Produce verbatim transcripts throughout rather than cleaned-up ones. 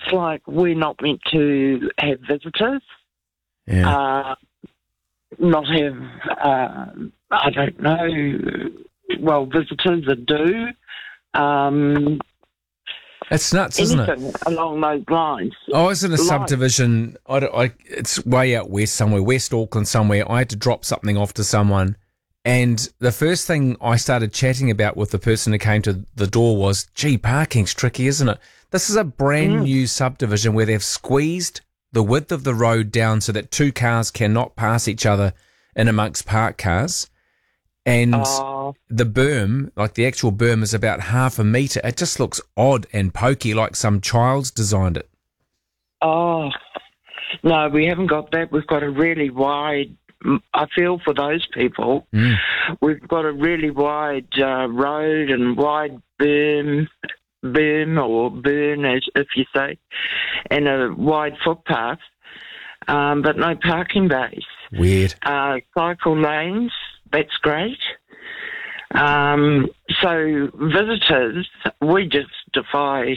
it's like we're not meant to have visitors, Yeah. uh, not have, uh, I don't know, well, visitors that do. Um, It's nuts, isn't it? anything along those lines. I was in a Like- subdivision. I, don't- I, it's way out west somewhere, West Auckland somewhere. I had to drop something off to someone, and the first thing I started chatting about with the person who came to the door was, "Gee, parking's tricky, isn't it?" This is a brand Mm. new subdivision where they've squeezed the width of the road down so that two cars cannot pass each other in amongst parked cars, and Oh. the berm, like the actual berm, is about half a metre. It just looks odd and pokey, like some child's designed it. Oh, no, we haven't got that. We've got a really wide, I feel for those people, Mm. we've got a really wide uh, road and wide berm, berm or burn, as if you say, and a wide footpath, um, but no parking bays. Weird. Uh, cycle lanes, that's great. Um, so visitors, we just defy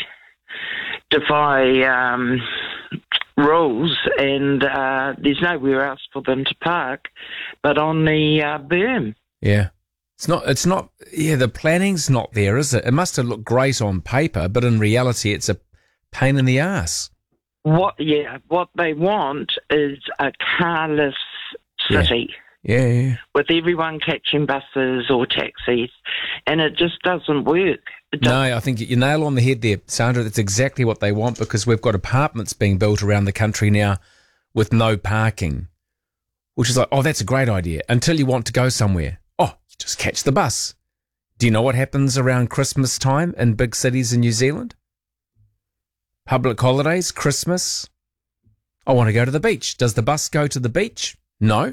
defy um, rules, and uh, there's nowhere else for them to park but on the uh, berm. Yeah. It's not, it's not, yeah, the planning's not there, is it? It must have looked great on paper, but in reality, it's a pain in the ass. What? Yeah, what they want is a carless city. Yeah, yeah. With everyone catching buses or taxis, and it just doesn't work. It No, doesn't- I think you nail on the head there, Sandra. That's exactly what they want, because we've got apartments being built around the country now with no parking, which is like, oh, that's a great idea, until you want to go somewhere. Oh, you just catch the bus. Do you know what happens around Christmas time in big cities in New Zealand? Public holidays, Christmas. I want to go to the beach. Does the bus go to the beach? No.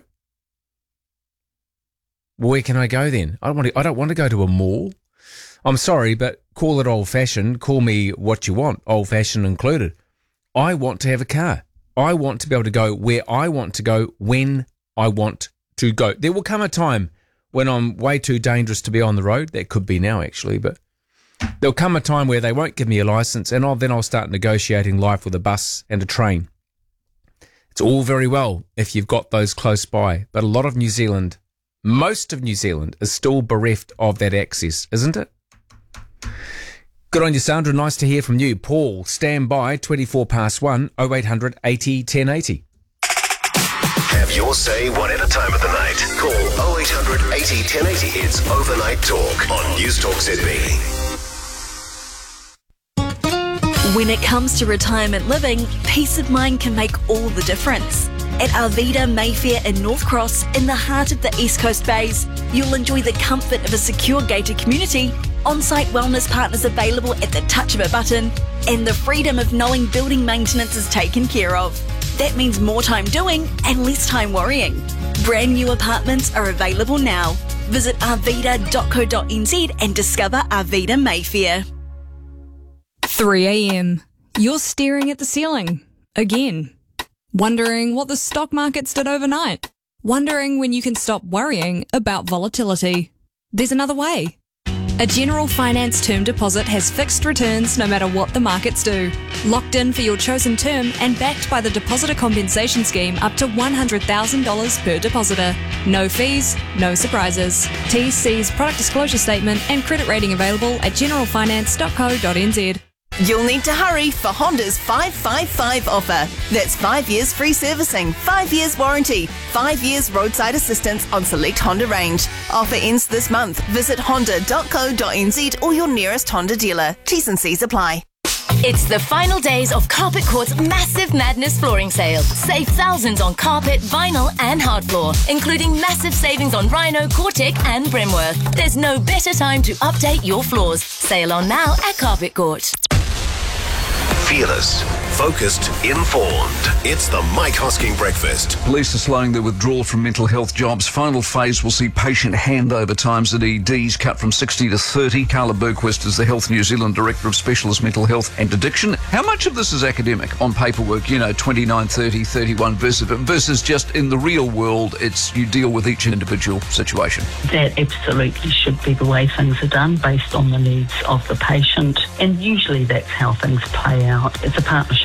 Where can I go then? I don't want to, I don't want to go to a mall. I'm sorry, but call it old-fashioned. Call me what you want, old-fashioned included. I want to have a car. I want to be able to go where I want to go when I want to go. There will come a time when I'm way too dangerous to be on the road. That could be now, actually, but there'll come a time where they won't give me a license, and I'll, then I'll start negotiating life with a bus and a train. It's all very well if you've got those close by, but a lot of New Zealand, most of New Zealand, is still bereft of that access, isn't it? Good on you, Sandra. Nice to hear from you. Paul, stand by, twenty-four past one, oh eight hundred eighty ten eighty. Have your say whatever time of the night. Call oh eight hundred eighty ten eighty. It's Overnight Talk on News Talk Z B. When it comes to retirement living, peace of mind can make all the difference. At Arvida Mayfair in North Cross, in the heart of the East Coast Bays, you'll enjoy the comfort of a secure gated community, on-site wellness partners available at the touch of a button, and the freedom of knowing building maintenance is taken care of. That means more time doing and less time worrying. Brand new apartments are available now. Visit arvida dot co dot n z and discover Arvida Mayfair. three a.m. You're staring at the ceiling. Again. Wondering what the stock markets did overnight. Wondering when you can stop worrying about volatility. There's another way. A General Finance term deposit has fixed returns no matter what the markets do. Locked in for your chosen term and backed by the Depositor Compensation Scheme up to one hundred thousand dollars per depositor. No fees, no surprises. T C's product disclosure statement and credit rating available at general finance dot co dot n z. You'll need to hurry for Honda's five five five offer. That's five years free servicing, five years warranty, five years roadside assistance on select Honda range. Offer ends this month. Visit honda dot co dot n z or your nearest Honda dealer. T's and C's apply. It's the final days of Carpet Court's Massive Madness flooring sale. Save thousands on carpet, vinyl and hard floor, including massive savings on Rhino, Cortec and Brimworth. There's no better time to update your floors. Sale on now at Carpet Court. Fearless, focused, informed. It's the Mike Hosking Breakfast. Police are slowing their withdrawal from mental health jobs. Final phase will see patient handover times at E Ds cut from sixty to thirty. Carla Bergquist is the Health New Zealand Director of Specialist Mental Health and Addiction. How much of this is academic on paperwork, you know, twenty-nine, thirty, thirty-one versus, versus just in the real world, it's you deal with each individual situation? That absolutely should be the way things are done based on the needs of the patient. And usually that's how things play out. It's a partnership